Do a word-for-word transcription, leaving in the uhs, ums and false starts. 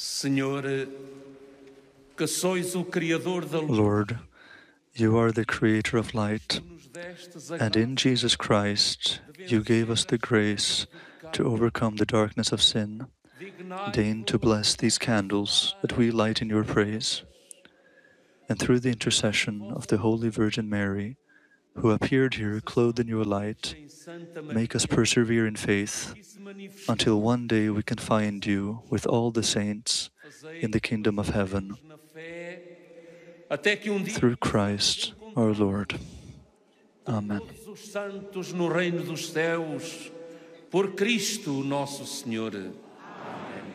Senhor, que sois o Criador da luz. Lord, you are the creator of light, and in Jesus Christ you gave us the grace to overcome the darkness of sin. Deign to bless these candles that we light in your praise. And through the intercession of the Holy Virgin Mary, who appeared here clothed in your light, make us persevere in faith until one day we can find you with all the saints in the kingdom of heaven. Through Christ our Lord. Amen. Todos os santos no reino dos céus, por Cristo nosso Senhor.